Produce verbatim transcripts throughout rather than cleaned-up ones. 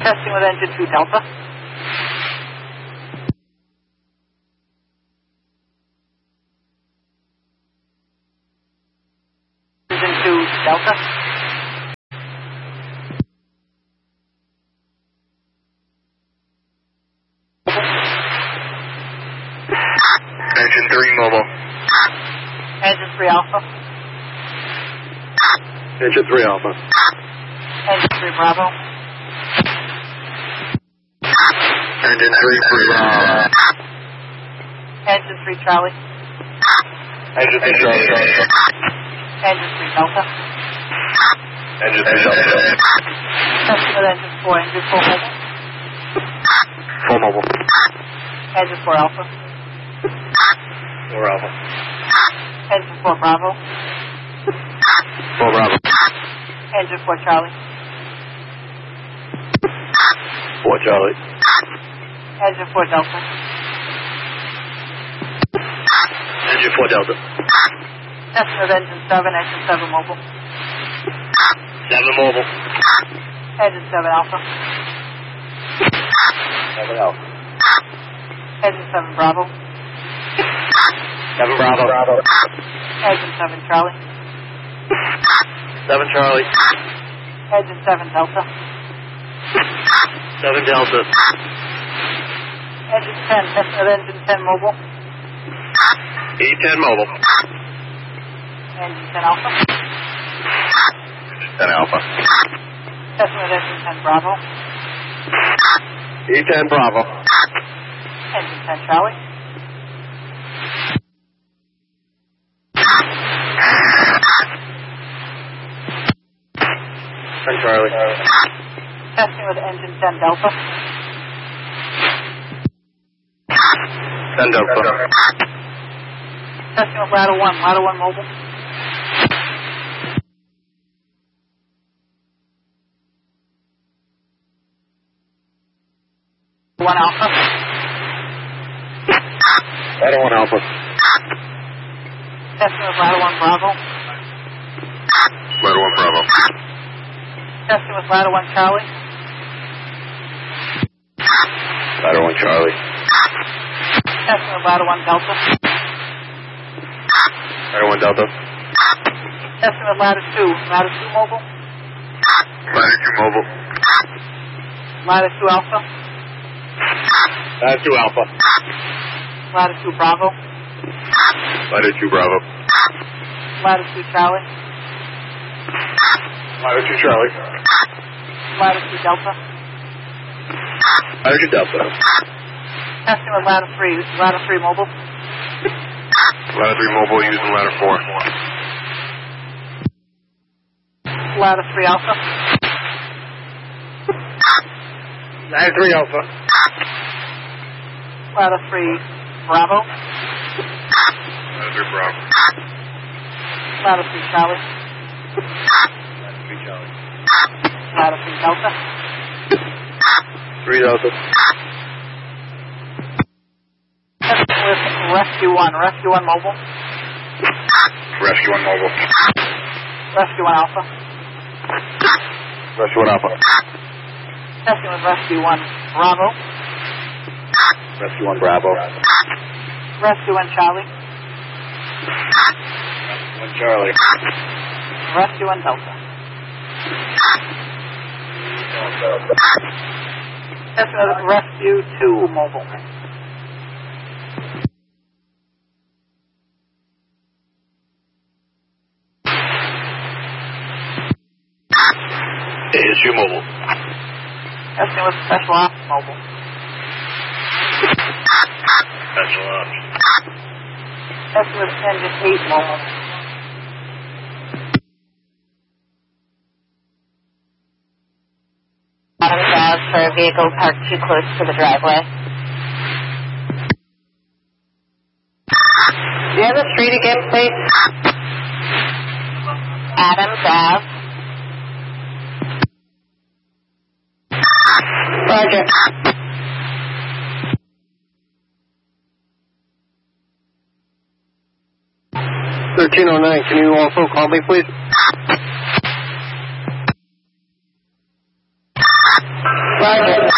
Testing with engine two Delta. Engine two Delta. Engine three mobile. Engine three Alpha. Engine three Alpha. Engine three Bravo. Engine three Bravo. Engine three Charlie. Engine three Charlie. Engine three Delta. Engine three Delta. Testing with engine four, engine four mobile. Four mobile. Engine four Alpha. Four Alpha. Engine four Bravo. Four Bravo. Engine four Charlie. Four Charlie. Engine four Delta. Engine four Delta. Testing with engine seven, engine seven mobile. Seven mobile. Engine seven Alpha. Seven Alpha. Engine seven Bravo. Seven Bravo. Bravo. Engine seven Charlie. Seven Charlie. Engine seven Delta. Seven Delta. Engine ten, testing with engine ten mobile. E ten mobile. Engine ten Alpha. ten Alpha. Testing with engine ten Bravo. E ten Bravo. Engine ten Charlie. ten Charlie. Testing with engine ten Delta. ten Delta. Testing with ladder one, ladder one mobile. One Alpha. Ladder one Alpha. Testing with ladder one Bravo. Ladder one Bravo. Testing with ladder one Charlie. Ladder one Charlie. Testing with ladder one Delta. Ladder one Delta. Testing with ladder two, ladder two mobile. Ladder two mobile. Ladder two Alpha. Ladder two Alpha. Ladder two Bravo. Ladder two Bravo. Ladder two Charlie. Ladder two Charlie. Ladder two Delta. Ladder two Delta. Testing with ladder three, ladder three mobile. Ladder three mobile using ladder four. Ladder three Alpha. Ladder three Alpha. Ladder three Bravo. Ladder three Bravo. Ladder three Charlie. Ladder three Charlie. Ladder three Delta. Three Delta. Testing with Rescue one, Rescue one mobile. Rescue one mobile. Rescue one Alpha. Rescue one Alpha. Testing with Rescue one Bravo. Rescue one Bravo. Rescue one Charlie. One Charlie. Rescue one Delta. Testing with Rescue two mobile. A S U mobile. Testing with Special Ops mobile. Special Ops. Testing with Engine eight mobile. Bottom down for a vehicle parked too close to the driveway. Do you have the street again, please? Adams Ave. Roger. thirteen oh nine, can you also call me, please? Roger.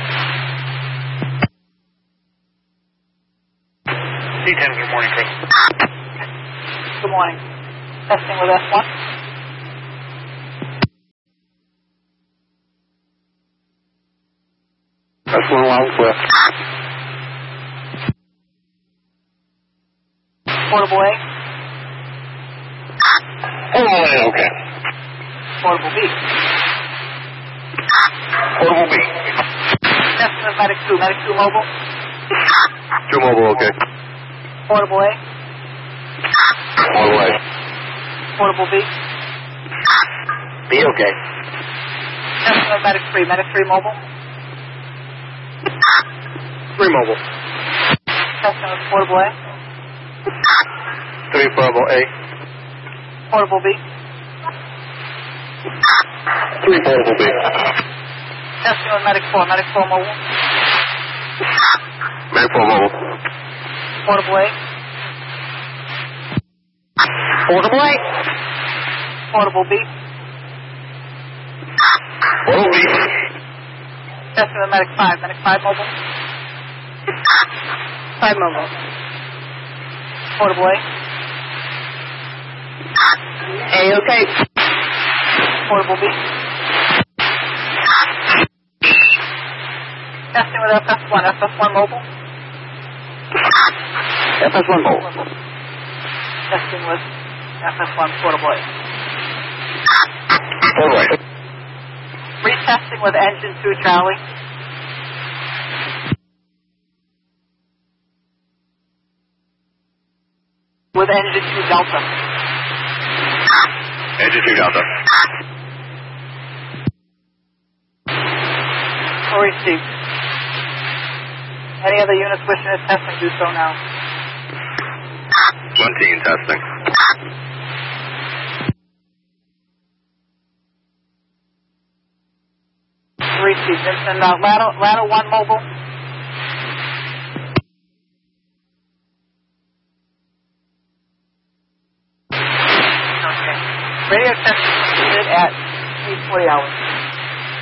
C ten, good morning, Chris. Good morning. Testing with S one. S one loud clear. Portable A. Portable A, okay. Portable B. Portable B. Testing with Medic two. Medic two mobile. Two mobile, okay. Portable A. Portable A. Portable B. B, okay. Testing with Medic three. Medic three mobile. Three mobile. Testing with Portable A. Three portable A. Portable B. Three portable B. Testing with Medic four. Medic four mobile. Medic four mobile. Portable A. Portable A. Portable B. Portable B. Testing with Medic five. Medic five mobile. five mobile. Portable A. A, okay. Portable B. Testing with F S one. F S one mobile. F S one mobile. Testing with F S one portable A. All right. Retesting with engine two Charlie. With engine two Delta. Engine two Delta. Received. Any other units wishing to test and do so now. One team testing. Received. And uh, ladder, ladder one mobile. Okay. Radio test completed at eight forty hours.